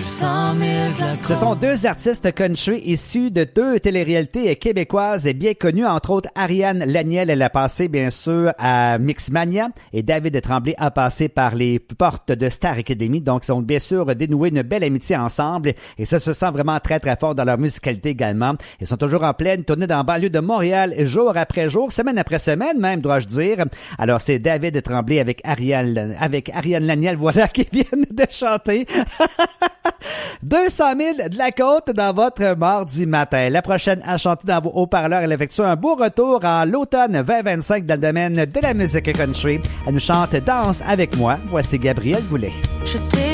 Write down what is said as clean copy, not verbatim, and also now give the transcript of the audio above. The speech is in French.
Ce sont deux artistes country issus de deux téléréalités québécoises et bien connues, entre autres Ariane Laniel, elle a passé bien sûr à Mixmania et David Tremblay a passé par les portes de Star Academy, donc ils ont bien sûr dénoué une belle amitié ensemble et ça se sent vraiment très très fort dans leur musicalité également. Ils sont toujours en pleine tournée dans la banlieue de Montréal jour après jour, semaine après semaine même, dois-je dire. Alors c'est David Tremblay avec Ariane Laniel, voilà, qui viennent de chanter 200 000 de la côte dans votre mardi matin. La prochaine à chanter dans vos haut-parleurs, elle effectue un beau retour en l'automne 2025 dans le domaine de la musique country. Elle nous chante Danse avec moi. Voici Gabrielle Goulet. Je t'ai